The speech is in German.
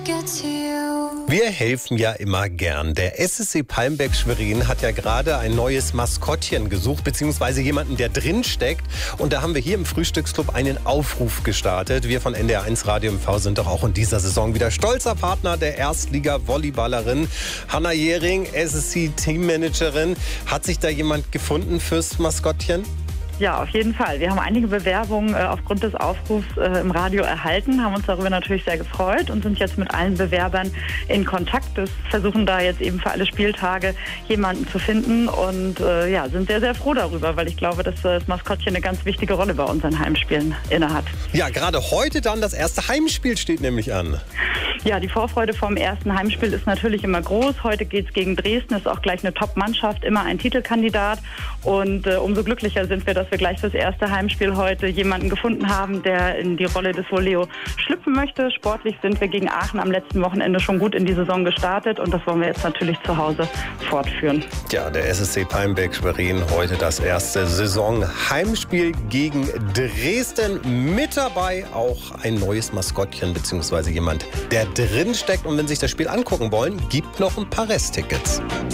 Wir helfen ja immer gern. Der SSC Palmbeck Schwerin hat ja gerade ein neues Maskottchen gesucht, beziehungsweise jemanden, der drin steckt. Und da haben wir hier im Frühstücksclub einen Aufruf gestartet. Wir von NDR1 Radio MV sind doch auch in dieser Saison wieder stolzer Partner der Erstliga-Volleyballerin Hanna Jähring, SSC-Teammanagerin. Hat sich da jemand gefunden fürs Maskottchen? Ja, auf jeden Fall. Wir haben einige Bewerbungen aufgrund des Aufrufs im Radio erhalten, haben uns darüber natürlich sehr gefreut und sind jetzt mit allen Bewerbern in Kontakt. Wir versuchen da jetzt eben für alle Spieltage jemanden zu finden und sind sehr, sehr froh darüber, weil ich glaube, dass das Maskottchen eine ganz wichtige Rolle bei unseren Heimspielen innehat. Ja, gerade heute dann das erste Heimspiel steht nämlich an. Ja, die Vorfreude vom ersten Heimspiel ist natürlich immer groß. Heute geht es gegen Dresden, ist auch gleich eine Top-Mannschaft, immer ein Titelkandidat. Und umso glücklicher sind wir, dass wir gleich fürs erste Heimspiel heute jemanden gefunden haben, der in die Rolle des Voleo schlüpfen möchte. Sportlich sind wir gegen Aachen am letzten Wochenende schon gut in die Saison gestartet und das wollen wir jetzt natürlich zu Hause fortführen. Ja, der SSC Palmbeck Schwerin heute das erste Saison-Heimspiel gegen Dresden. Mit dabei auch ein neues Maskottchen bzw. jemand, der drin steckt. Und wenn Sie sich das Spiel angucken wollen, gibt noch ein paar Resttickets.